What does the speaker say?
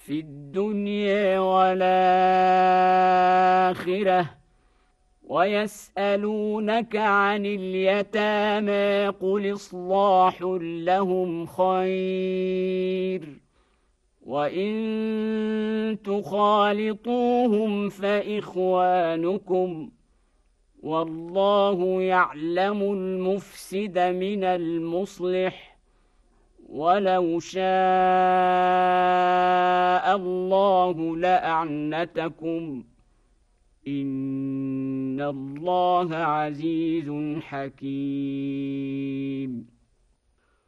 في الدنيا والآخرة. ويسألونك عن اليتامى قل إصلاح لهم خير وإن تخالطوهم فإخوانكم والله يعلم المفسد من المصلح ولو شاء الله لأعنتكم إن الله عزيز حكيم.